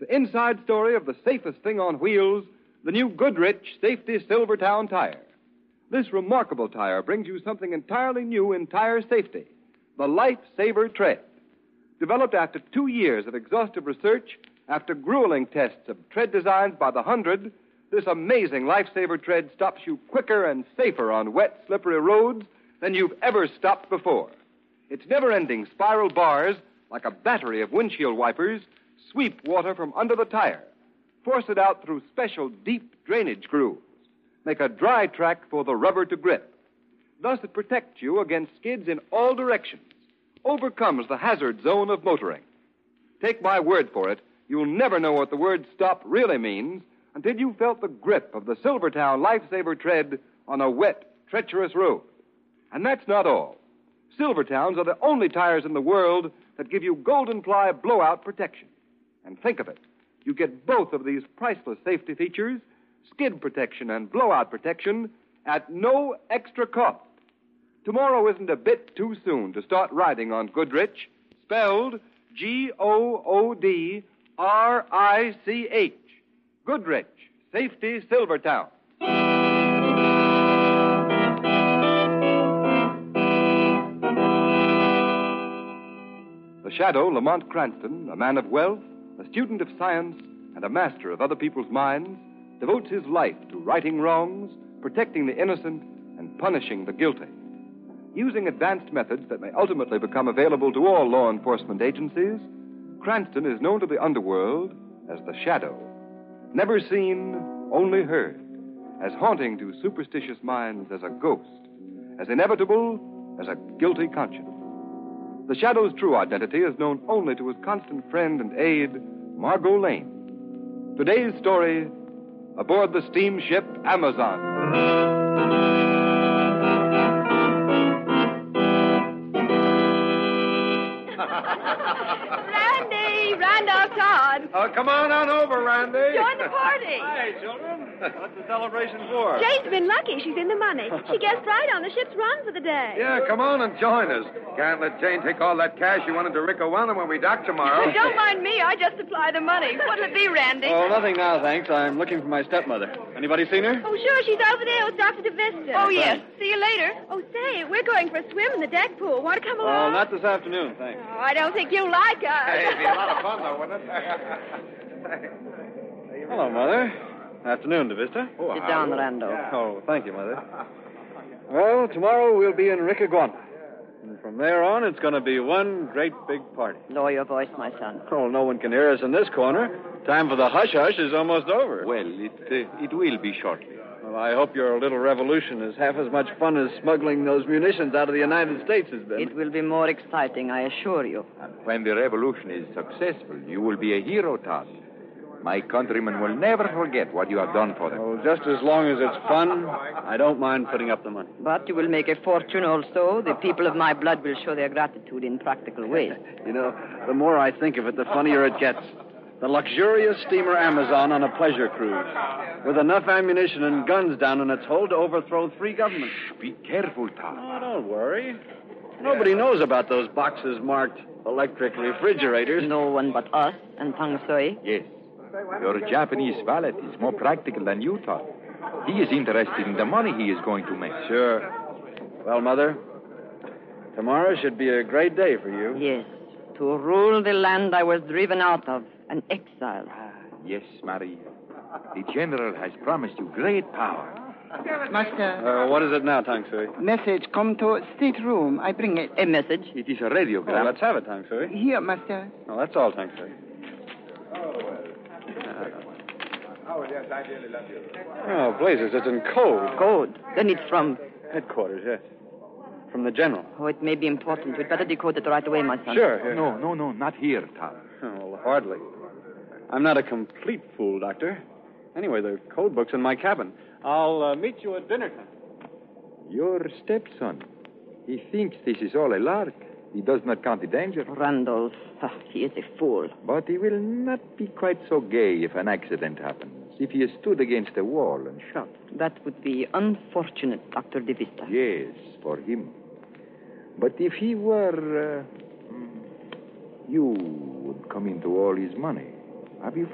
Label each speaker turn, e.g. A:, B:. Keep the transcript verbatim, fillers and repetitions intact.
A: the inside story of the safest thing on wheels, the new Goodrich Safety Silvertown tire. This remarkable tire brings you something entirely new in tire safety, the Life Saver Tread. Developed after two years of exhaustive research, after grueling tests of tread designs by the hundred, this amazing Life Saver Tread stops you quicker and safer on wet, slippery roads than you've ever stopped before. Its never-ending spiral bars, like a battery of windshield wipers, sweep water from under the tire, force it out through special deep drainage grooves, make a dry track for the rubber to grip. Thus it protects you against skids in all directions, overcomes the hazard zone of motoring. Take my word for it, you'll never know what the word stop really means until you felt the grip of the Silvertown Life Saver Tread on a wet, treacherous road. And that's not all. Silvertowns are the only tires in the world that give you golden ply blowout protection. And think of it, you get both of these priceless safety features, skid protection and blowout protection, at no extra cost. Tomorrow isn't a bit too soon to start riding on Goodrich, spelled G O O D R I C H. Goodrich, Safety Silvertown. The shadow, Lamont Cranston, a man of wealth, a student of science, and a master of other people's minds, devotes his life to righting wrongs, protecting the innocent, and punishing the guilty. Using advanced methods that may ultimately become available to all law enforcement agencies, Cranston is known to the underworld as the Shadow. Never seen, only heard. As haunting to superstitious minds as a ghost. As inevitable as a guilty conscience. The Shadow's true identity is known only to his constant friend and aide, Margot Lane. Today's story, aboard the steamship Amazon.
B: Randy! Randolph Todd!
C: Oh, come on on over, Randy.
B: Join the party.
C: Hi, children. What's the celebration for?
B: Jane's been lucky. She's in the money. She guessed right on the ship's run for the day.
C: Yeah, come on and join us. Can't let Jane take all that cash you wanted to Riccowella when we dock tomorrow.
B: Don't mind me. I just supply the money. What'll it be, Randy?
D: Oh, nothing now, thanks. I'm looking for my stepmother. Anybody seen her?
B: Oh, sure. She's over there with Doctor DeVista. Oh, yes. See you later. Oh, say, we're going for a swim in the deck pool. Want to come
D: Oh,
B: along?
D: not this afternoon, thanks.
B: Oh, I don't think you'll like us.
C: Hey, it'd be a lot of fun, though, wouldn't it?
D: Hello, Mother. Afternoon, DeVista.
C: Oh,
E: Sit down, Randall.
D: Oh, thank you, Mother. Well, tomorrow we'll be in Riccowella. And from there on, it's going to be one great big party.
E: Lower your voice, my son.
D: Oh, no one can hear us in this corner. Time for the hush-hush is almost over.
F: Well, it, uh, it will be shortly.
D: Well, I hope your little revolution is half as much fun as smuggling those munitions out of the United States has been.
E: It will be more exciting, I assure you.
F: And when the revolution is successful, you will be a hero, Todd. My countrymen will never forget what you have done for them.
D: Oh, just as long as it's fun, I don't mind putting up the money.
E: But you will make a fortune also. The people of my blood will show their gratitude in practical ways.
D: You know, the more I think of it, the funnier it gets. The luxurious steamer Amazon on a pleasure cruise, with enough ammunition and guns down in its hold to overthrow three governments.
F: Shh, be careful, Todd.
D: Oh, don't worry. Nobody knows about those boxes marked electric refrigerators.
E: No one but us and Tang Sui.
F: Yes. Your Japanese valet is more practical than you, Todd. He is interested in the money he is going to make.
D: Sure. Well, Mother, tomorrow should be a great day for you.
E: Yes, to rule the land I was driven out of, an exile.
F: Ah, yes, Marie. The general has promised you great power.
G: Master,
D: Uh, what is it now, Tang Sui?
G: message come to stateroom. I bring it.
E: A message?
F: It is a
D: Oh,
F: radiogram.
D: let's have it, Tang Sui.
G: Here, master.
D: Oh, that's all, Tang Sui. Oh, blazes, it's in code.
E: Code. Then it's from...
D: Headquarters, yes. From the general.
E: Oh, it may be important. We'd better decode it right away, my son.
D: Sure. Here.
F: No, no, no, not here, Todd.
D: Oh, well, hardly. I'm not a complete fool, Doctor. Anyway, the code book's in my cabin. I'll uh, meet you at dinner time.
F: Your stepson. He thinks this is all a lark. He does not count the danger.
E: Randolph, ah, he is a fool.
F: But he will not be quite so gay if an accident happens. If he is stood against a wall and shot.
E: That would be unfortunate, Doctor DeVista.
F: Yes, for him. But if he were... Uh, you would come into all his money. Have you